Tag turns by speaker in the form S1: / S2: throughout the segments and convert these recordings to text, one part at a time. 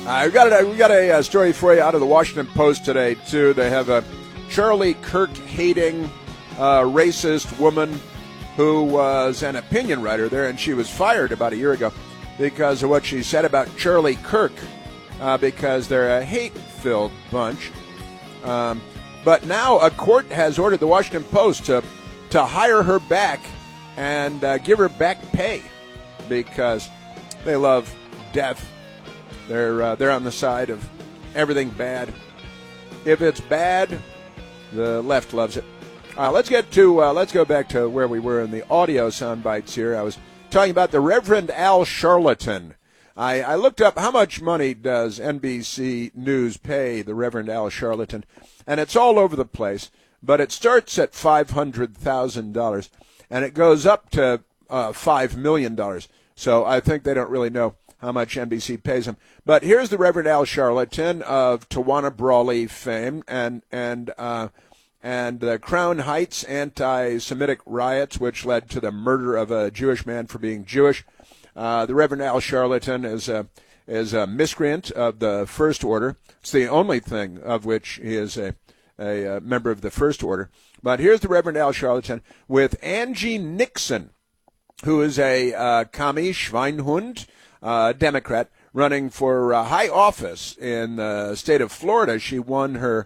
S1: We got a story for you out of the Washington Post today, too. They have a Charlie Kirk-hating, racist woman who was an opinion writer there, and she was fired about a year ago because of what she said about Charlie Kirk, because they're a hate-filled bunch. But now a court has ordered the Washington Post to hire her back and give her back pay because they love death. They're on the side of everything bad. If it's bad, the left loves it. Let's go back to where we were in the audio sound bites here. I was talking about the Reverend Al Sharpton. I looked up how much money does NBC News pay the Reverend Al Sharpton, and it's all over the place. But it starts at $500,000, and it goes up to $5 million. So I think they don't really know how much NBC pays him. But here's the Reverend Al Sharpton of Tawana Brawley fame and the Crown Heights anti-Semitic riots, which led to the murder of a Jewish man for being Jewish. The Reverend Al Sharpton is a miscreant of the First Order. It's the only thing of which he is a member of the First Order. But here's the Reverend Al Sharpton with Angie Nixon, who is a commie Schweinhund, Democrat, running for high office in the state of Florida. She won her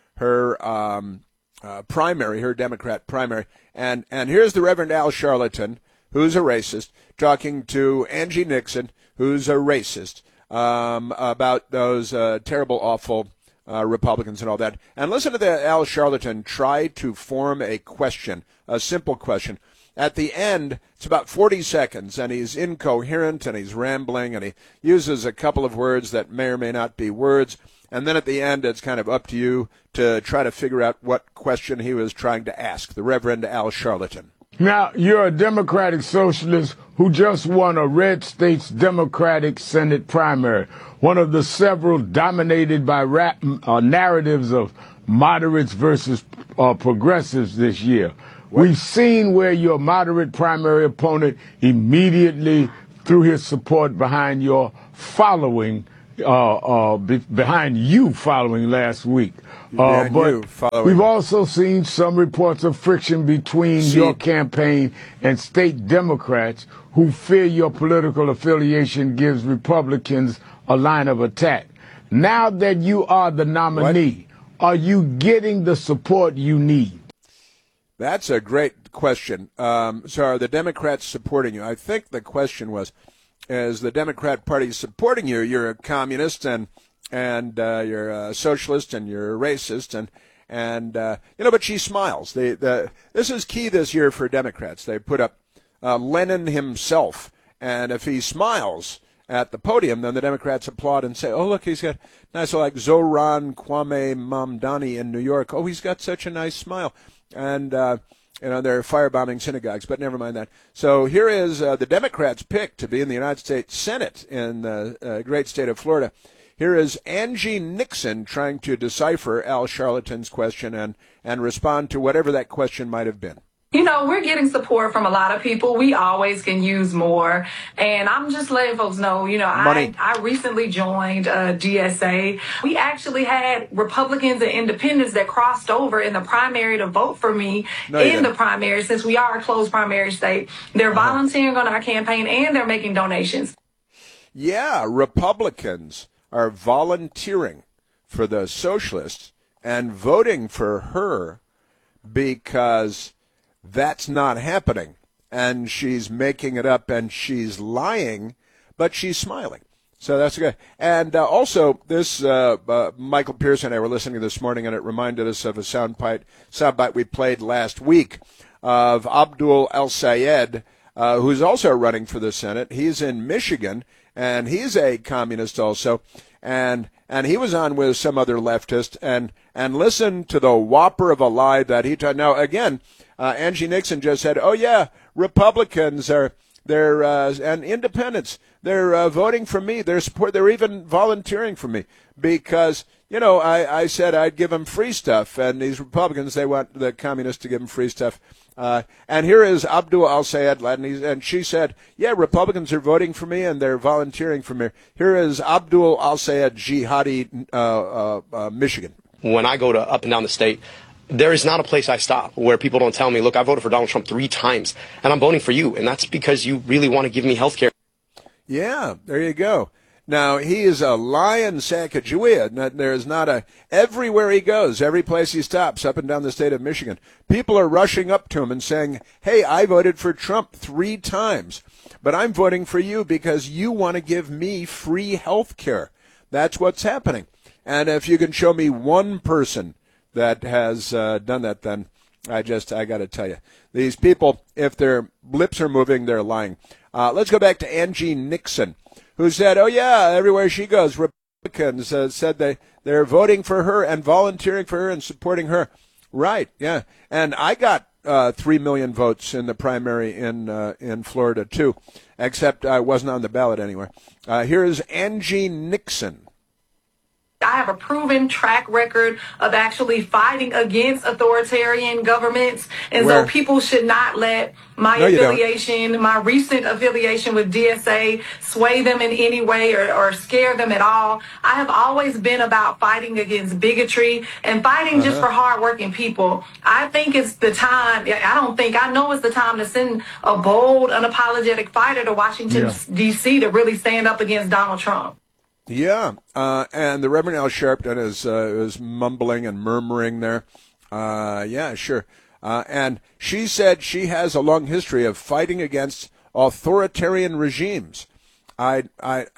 S1: primary, her Democrat primary. And here's the Reverend Al Sharpton, who's a racist, talking to Angie Nixon, who's a racist, about those terrible, awful Republicans and all that. And listen to the Al Sharpton try to form a question, a simple question. At the end, it's about 40 seconds, and he's incoherent, and he's rambling, and he uses a couple of words that may or may not be words. And then at the end, it's kind of up to you to try to figure out what question he was trying to ask, the Reverend Al Sharpton.
S2: Now, you're a Democratic socialist who just won a red state's Democratic Senate primary, one of the several dominated by narratives of moderates versus progressives this year. We've seen where your moderate primary opponent immediately threw his support behind your following, behind you following last week. But we've also seen some reports of friction between your campaign and state Democrats who fear your political affiliation gives Republicans a line of attack. Now that you are the nominee, are you getting the support you need?
S1: That's a great question. So are the Democrats supporting you? I think the question was, is the Democrat Party supporting you? You're a communist and you're a socialist and you're a racist and but she smiles. This is key this year for Democrats. They put up Lenin himself, and if he smiles at the podium, then the Democrats applaud and say, oh, look, he's got nice, like Zohran Kwame Mamdani in New York. Oh, he's got such a nice smile. And, they're firebombing synagogues, but never mind that. So here is the Democrats' pick to be in the United States Senate in the great state of Florida. Here is Angie Nixon trying to decipher Al Sharpton's question and respond to whatever that question might have been.
S3: We're getting support from a lot of people. We always can use more. And I'm just letting folks know, I recently joined GSA. We actually had Republicans and independents that crossed over in the primary to vote for me the primary, since we are a closed primary state. They're volunteering on our campaign and they're making donations.
S1: Yeah, Republicans are volunteering for the socialists and voting for her because that's not happening, and she's making it up, and she's lying, but she's smiling. So that's good. And also, this Michael Pearson and I were listening this morning, and it reminded us of a soundbite we played last week of Abdul El-Sayed, who's also running for the Senate. He's in Michigan, and he's a communist also, and he was on with some other leftist, and listen to the whopper of a lie that he told. Now, again, Angie Nixon just said, oh, yeah, Republicans and independents, they're voting for me. They're even volunteering for me because, I said I'd give them free stuff. And these Republicans, they want the communists to give them free stuff. And here is Abdul al-Sayed, and she said, yeah, Republicans are voting for me and they're volunteering for me. Here is Abdul al-Sayed, Jihadi, Michigan.
S4: When I go to up and down the state, there is not a place I stop where people don't tell me, look, I voted for Donald Trump 3 times, and I'm voting for you, and that's because you really want to give me health care.
S1: Yeah, there you go. Now, he is a lion Sacagawea. There is not a, everywhere he goes, every place he stops, up and down the state of Michigan, people are rushing up to him and saying, hey, I voted for Trump 3 times, but I'm voting for you because you want to give me free health care. That's what's happening. And if you can show me one person that has done that, then I got to tell you, these people, if their lips are moving, they're lying. Let's go back to Angie Nixon, who said, oh, yeah, everywhere she goes, Republicans said they're voting for her and volunteering for her and supporting her. Right, yeah. And I got 3 million votes in the primary in Florida, too, except I wasn't on the ballot anywhere. Here is Angie Nixon.
S3: I have a proven track record of actually fighting against authoritarian governments. And so people should not let my affiliation, my recent affiliation with DSA, sway them in any way or scare them at all. I have always been about fighting against bigotry and fighting just for hardworking people. I think it's the time, I know it's the time to send a bold, unapologetic fighter to Washington, D.C. to really stand up against Donald Trump.
S1: Yeah, and the Reverend Al Sharpton is mumbling and murmuring there. Yeah, sure. And she said she has a long history of fighting against authoritarian regimes. What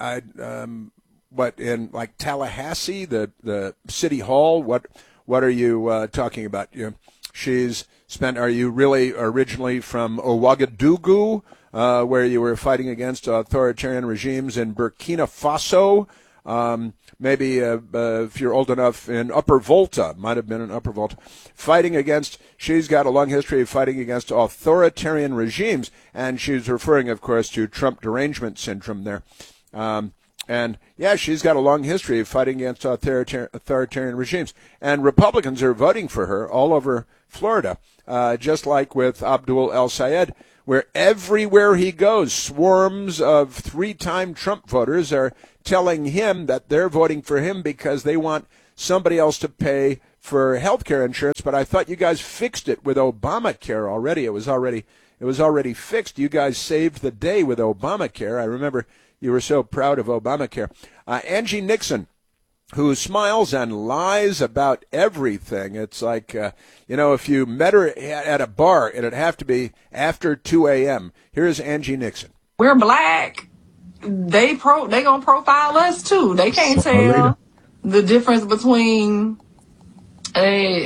S1: in like Tallahassee, the city hall? What are you talking about? She's spent. Are you really originally from Ouagadougou, where you were fighting against authoritarian regimes in Burkina Faso? Maybe if you're old enough, in Upper Volta, might have been in Upper Volta, she's got a long history of fighting against authoritarian regimes, and she's referring, of course, to Trump derangement syndrome there. And, yeah, she's got a long history of fighting against authoritarian regimes. And Republicans are voting for her all over Florida, just like with Abdul el-Sayed, where everywhere he goes, swarms of 3-time Trump voters are telling him that they're voting for him because they want somebody else to pay for health care insurance. But I thought you guys fixed it with Obamacare already. It was already fixed. You guys saved the day with Obamacare. I remember you were so proud of Obamacare. Angie Nixon, who smiles and lies about everything. It's like, if you met her at a bar, it'd have to be after 2 a.m. Here's Angie Nixon.
S5: We're black. They gonna profile us too. They can't tell the difference between an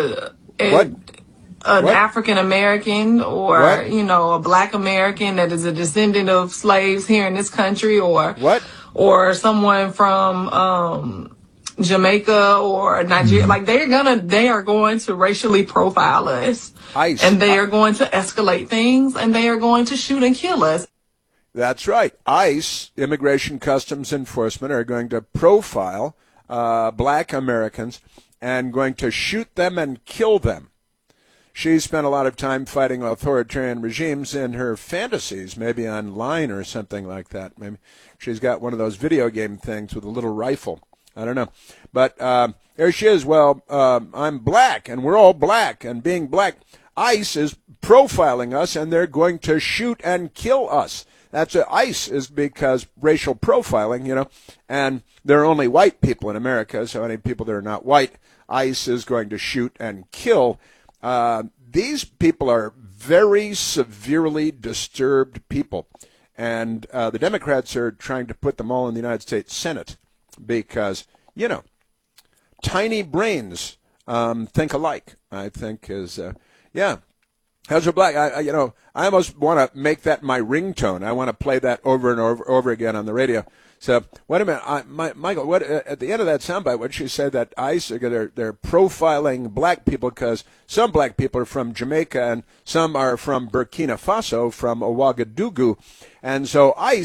S5: African American or a black American that is a descendant of slaves here in this country, or someone from Jamaica or Nigeria. Like they are going to racially profile us.
S1: ICE.
S5: And they are going to escalate things, and they are going to shoot and kill us.
S1: That's right. ICE, Immigration Customs Enforcement, are going to profile black Americans and going to shoot them and kill them. She spent a lot of time fighting authoritarian regimes in her fantasies, maybe online or something like that. Maybe she's got one of those video game things with a little rifle. I don't know. But there she is. Well, I'm black, and we're all black, and being black, ICE is profiling us, and they're going to shoot and kill us. That's ICE is because racial profiling, and there are only white people in America, so any people that are not white, ICE is going to shoot and kill. These people are very severely disturbed people, and the Democrats are trying to put them all in the United States Senate because, tiny brains think alike, I think is, How's your black? I almost want to make that my ringtone. I want to play that over and over again on the radio. So, wait a minute, Michael. What at the end of that soundbite? What she said that ICE they're profiling black people because some black people are from Jamaica and some are from Burkina Faso, from Ouagadougou, and so ICE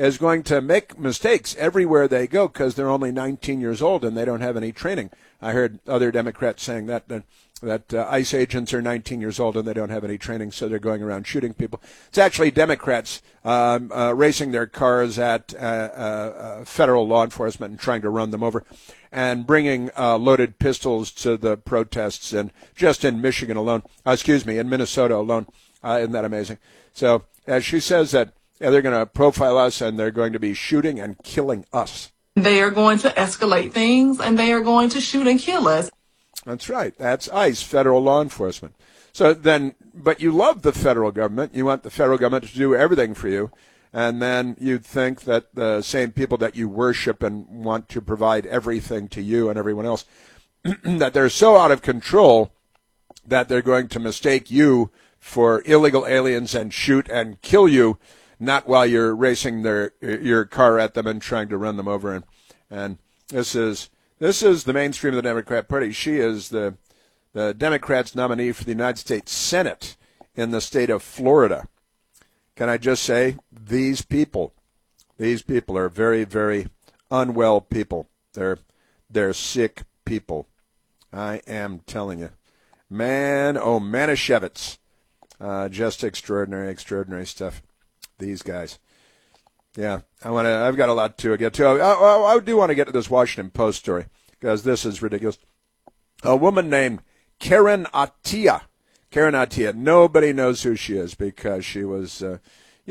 S1: is going to make mistakes everywhere they go because they're only 19 years old and they don't have any training. I heard other Democrats saying that ICE agents are 19 years old and they don't have any training, so they're going around shooting people. It's actually Democrats racing their cars at federal law enforcement and trying to run them over, and bringing loaded pistols to the protests, and just in Michigan alone, in Minnesota alone. Isn't that amazing? So as she says that they're going to profile us and they're going to be shooting and killing us.
S5: They are going to escalate things and they are going to shoot and kill us.
S1: That's right. That's ICE, federal law enforcement. So then, but you love the federal government. You want the federal government to do everything for you. And then you'd think that the same people that you worship and want to provide everything to you and everyone else, that they're so out of control that they're going to mistake you for illegal aliens and shoot and kill you, not while you're racing your car at them and trying to run them over. And this is the mainstream of the Democrat Party. She is the Democrats' nominee for the United States Senate in the state of Florida. Can I just say, these people are very, very unwell people. They're sick people. I am telling you. Man, oh, Manischewitz. Just extraordinary stuff. These guys. Yeah, I've got a lot to get to. I do want to get to this Washington Post story because this is ridiculous. A woman named Karen Attiah. Nobody knows who she is because she was, a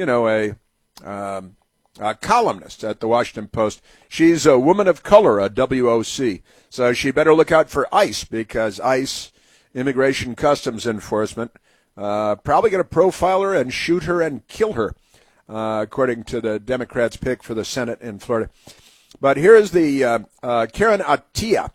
S1: columnist at the Washington Post. She's a woman of color, a WOC. So she better look out for ICE because ICE, Immigration Customs Enforcement, probably going to profile her and shoot her and kill her, according to the Democrats' pick for the Senate in Florida. But here is the Karen Attiah,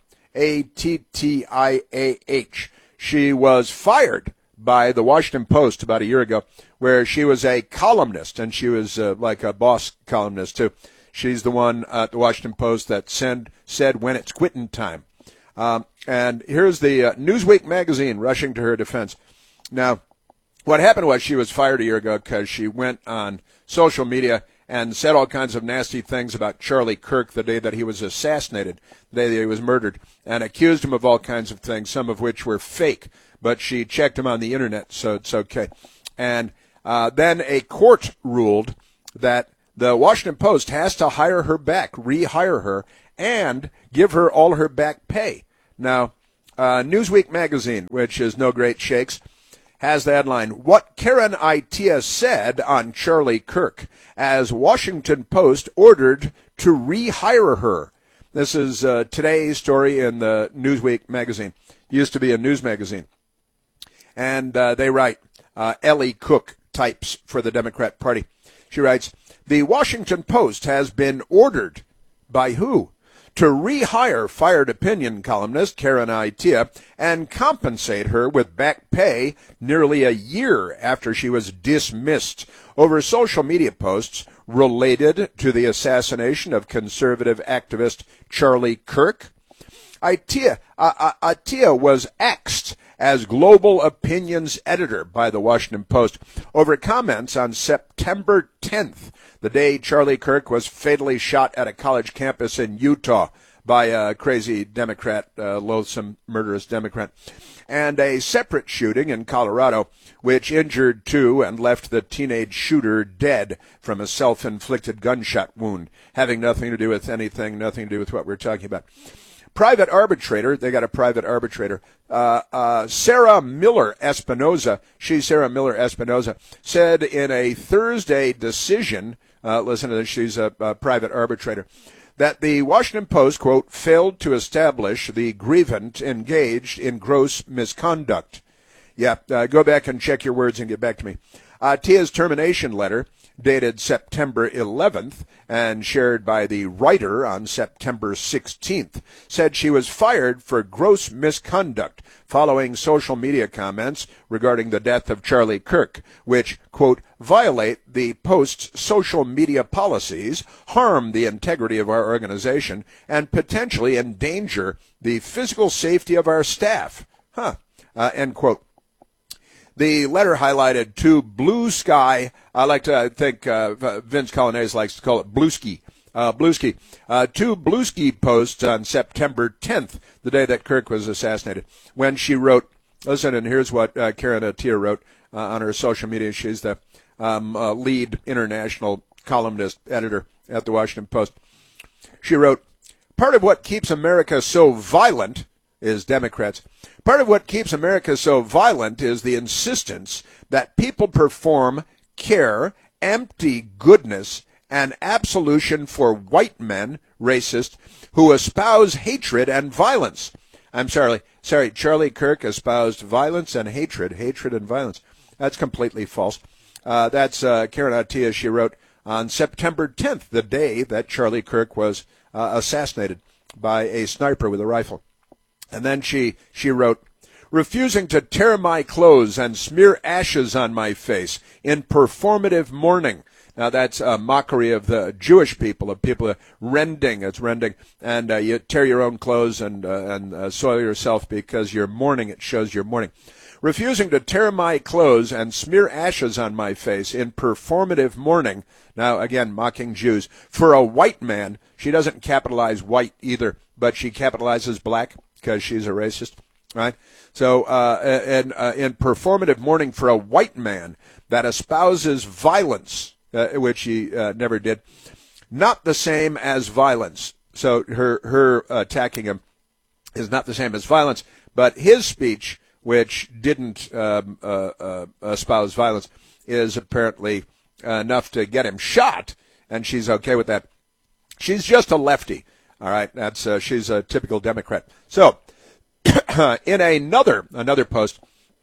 S1: Attiah. She was fired by the Washington Post about a year ago, where she was a columnist, and she was like a boss columnist, too. She's the one at the Washington Post that said when it's quitting time. And here's the Newsweek magazine rushing to her defense. Now, what happened was she was fired a year ago because she went on social media and said all kinds of nasty things about Charlie Kirk the day that he was assassinated, the day that he was murdered, and accused him of all kinds of things, some of which were fake. But she checked him on the internet, so it's okay. And then a court ruled that the Washington Post has to hire her back, rehire her, and give her all her back pay. Now, Newsweek magazine, which is no great shakes, has the headline, "What Karen Attiah Said on Charlie Kirk," as Washington Post ordered to rehire her. This is today's story in the Newsweek magazine. Used to be a news magazine. And they write, Ellie Cook types for the Democrat Party. She writes, "The Washington Post has been ordered by who? To rehire fired opinion columnist Karen Attiah and compensate her with back pay nearly a year after she was dismissed over social media posts related to the assassination of conservative activist Charlie Kirk." Attiah was axed as Global Opinions editor by the Washington Post over comments on September 10th, the day Charlie Kirk was fatally shot at a college campus in Utah by a crazy Democrat, loathsome, murderous Democrat, and a separate shooting in Colorado, which injured two and left the teenage shooter dead from a self-inflicted gunshot wound, having nothing to do with anything, nothing to do with what we're talking about. Private arbitrator, they got a private arbitrator, Sarah Miller Espinoza, said in a Thursday decision, listen to this, she's a private arbitrator, that the Washington Post, quote, failed to establish the grievant engaged in gross misconduct. Yeah, go back and check your words and get back to me. Attiah's termination letter, dated September 11th and shared by the writer on September 16th, said she was fired for gross misconduct following social media comments regarding the death of Charlie Kirk, which, quote, violate the Post's social media policies, harm the integrity of our organization, and potentially endanger the physical safety of our staff. End quote. The letter highlighted two blue sky. I like to think Vince Colonnese likes to call it blueski. Two blueski posts on September 10th, the day that Kirk was assassinated, when she wrote, listen, and here's what Karen Attiah wrote on her social media. She's the lead international columnist editor at the Washington Post. She wrote, part of what keeps America so violent is Democrats. Part of what keeps America so violent is the insistence that people perform care, empty goodness, and absolution for white men, racist, who espouse hatred and violence. I'm sorry, Charlie Kirk espoused violence and hatred and violence. That's completely false. That's Karen Attiah. She wrote on September 10th, the day that Charlie Kirk was assassinated by a sniper with a rifle. And then she wrote, refusing to tear my clothes and smear ashes on my face in performative mourning. Now that's a mockery of the Jewish people, of people rending, and you tear your own clothes and soil yourself because you're mourning. It shows you're mourning. Refusing to tear my clothes and smear ashes on my face in performative mourning. Now, again, mocking Jews. For a white man, she doesn't capitalize white either, but she capitalizes black because she's a racist, right? So in performative mourning for a white man that espouses violence, which he never did, not the same as violence. So her attacking him is not the same as violence, but his speech, which didn't espouse violence, is apparently enough to get him shot, and she's okay with that. She's just a lefty, all right? That's she's a typical Democrat. So, in another post,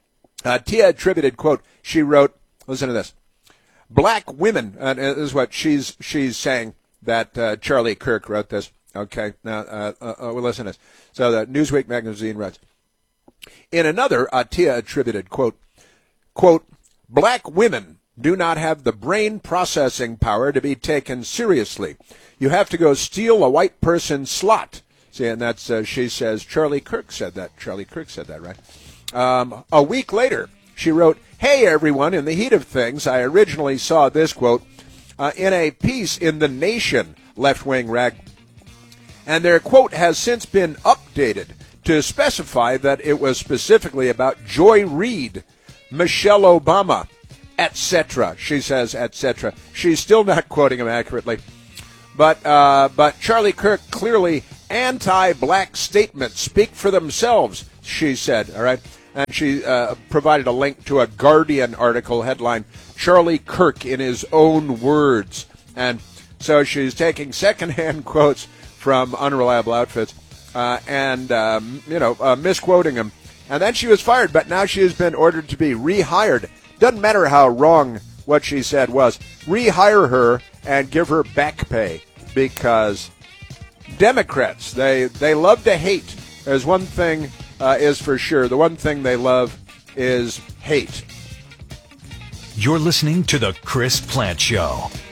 S1: Tia attributed, quote, she wrote, listen to this, black women, and this is what she's saying, that Charlie Kirk wrote this. Okay, now we'll listen to this. So the Newsweek magazine writes, in another, Tia attributed, quote, black women do not have the brain processing power to be taken seriously. You have to go steal a white person's slot. See, and that's, she says, Charlie Kirk said that. Charlie Kirk said that, right? A week later, she wrote, hey, everyone, in the heat of things, I originally saw this, quote, in a piece in The Nation, left-wing rag, and their quote has since been updated to specify that it was specifically about Joy Reid, Michelle Obama, etc. She says, etc. She's still not quoting him accurately. But Charlie Kirk, clearly anti-black statements speak for themselves, she said, all right? And she provided a link to a Guardian article headline, Charlie Kirk in his own words. And so she's taking secondhand quotes from unreliable outfits and misquoting him. And then she was fired, but now she has been ordered to be rehired. Doesn't matter how wrong what she said was. Rehire her and give her back pay, because Democrats, they love to hate. There's one thing is for sure. The one thing they love is hate.
S6: You're listening to The Chris Plante Show.